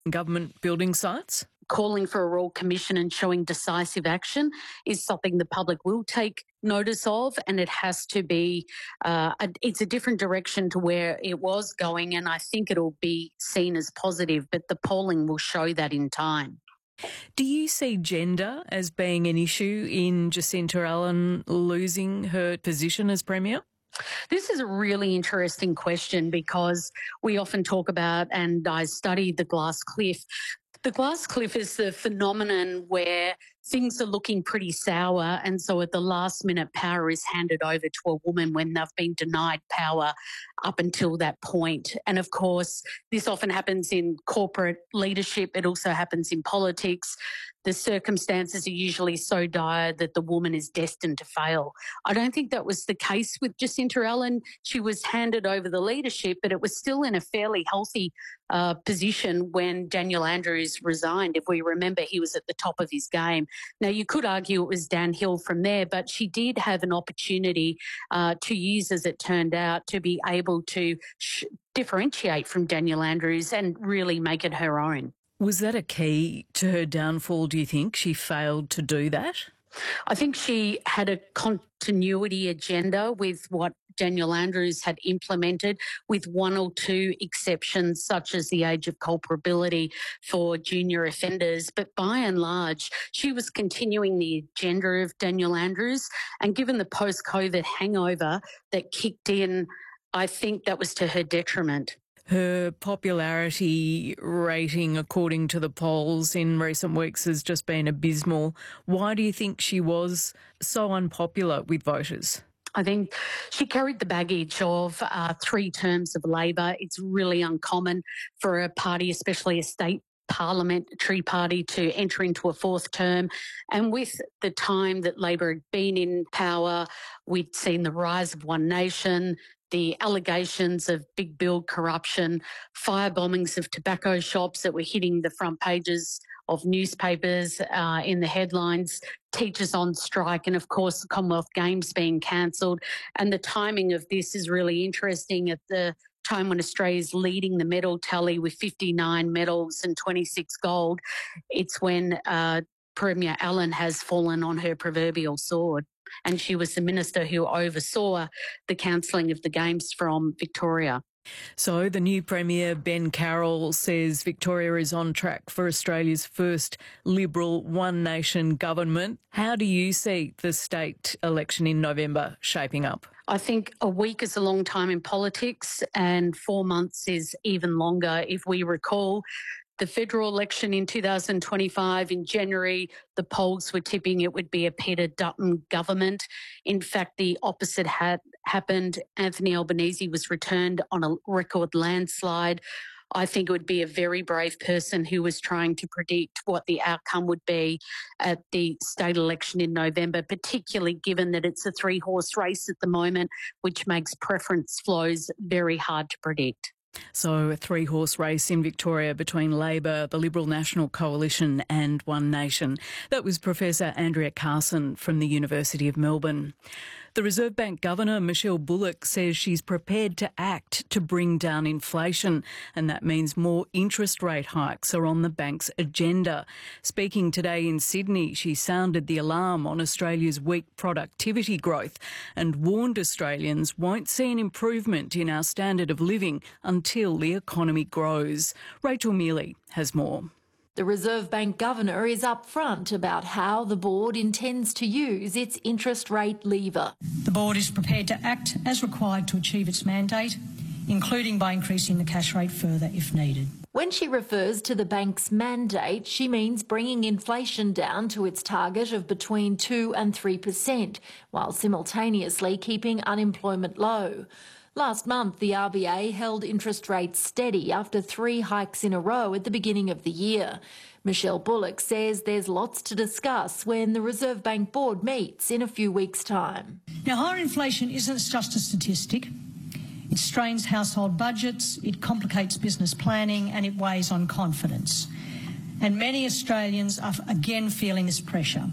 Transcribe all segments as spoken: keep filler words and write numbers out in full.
government building sites? Calling for a royal commission and showing decisive action is something the public will take notice of, and it has to be, uh, a, it's a different direction to where it was going, and I think it'll be seen as positive, but the polling will show that in time. Do you see gender as being an issue in Jacinta Allan losing her position as Premier? This is a really interesting question because we often talk about, and I studied the glass cliff. The glass cliff is the phenomenon where things are looking pretty sour, and so at the last minute power is handed over to a woman when they've been denied power up until that point. And of course, this often happens in corporate leadership. It also happens in politics. The circumstances are usually so dire that the woman is destined to fail. I don't think that was the case with Jacinta Allan. She was handed over the leadership, but it was still in a fairly healthy uh, position when Daniel Andrews resigned. If we remember, he was at the top of his game. Now, you could argue it was downhill from there, but she did have an opportunity uh, to use, as it turned out, to be able to sh- differentiate from Daniel Andrews and really make it her own. Was that a key to her downfall, do you think? She failed to do that? I think she had a continuity agenda with what Daniel Andrews had implemented, with one or two exceptions, such as the age of culpability for junior offenders. But by and large, she was continuing the agenda of Daniel Andrews. And given the post-COVID hangover that kicked in, I think that was to her detriment. Her popularity rating, according to the polls in recent weeks, has just been abysmal. Why do you think she was so unpopular with voters? I think she carried the baggage of uh, three terms of Labor. It's really uncommon for a party, especially a state parliamentary party, to enter into a fourth term. And with the time that Labor had been in power, we'd seen the rise of One Nation, the allegations of big build corruption, fire bombings of tobacco shops that were hitting the front pages of newspapers uh, in the headlines, teachers on strike, and of course the Commonwealth Games being cancelled. And the timing of this is really interesting at the time when Australia's leading the medal tally with fifty-nine medals and twenty-six gold. It's when uh, Premier Allan has fallen on her proverbial sword. And she was the minister who oversaw the cancelling of the Games from Victoria. So the new Premier, Ben Carroll, says Victoria is on track for Australia's first Liberal One Nation government. How do you see the state election in November shaping up? I think a week is a long time in politics, and four months is even longer. If we recall, the federal election in two thousand twenty-five, in January, the polls were tipping it would be a Peter Dutton government. In fact, the opposite had happened. Anthony Albanese was returned on a record landslide. I think it would be a very brave person who was trying to predict what the outcome would be at the state election in November, particularly given that it's a three-horse race at the moment, which makes preference flows very hard to predict. So a three-horse race in Victoria between Labor, the Liberal National Coalition and One Nation. That was Professor Andrea Carson from the University of Melbourne. The Reserve Bank Governor, Michelle Bullock, says she's prepared to act to bring down inflation, and that means more interest rate hikes are on the bank's agenda. Speaking today in Sydney, she sounded the alarm on Australia's weak productivity growth and warned Australians won't see an improvement in our standard of living until the economy grows. Rachel Mealy has more. The Reserve Bank Governor is upfront about how the board intends to use its interest rate lever. The board is prepared to act as required to achieve its mandate, including by increasing the cash rate further if needed. When she refers to the bank's mandate, she means bringing inflation down to its target of between two and three percent, while simultaneously keeping unemployment low. Last month, the R B A held interest rates steady after three hikes in a row at the beginning of the year. Michelle Bullock says there's lots to discuss when the Reserve Bank Board meets in a few weeks' time. Now, higher inflation isn't just a statistic. It strains household budgets, it complicates business planning, and it weighs on confidence. And many Australians are again feeling this pressure.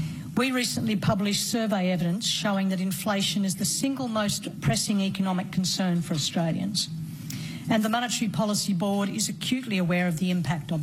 We recently published survey evidence showing that inflation is the single most pressing economic concern for Australians. And the Monetary Policy Board is acutely aware of the impact of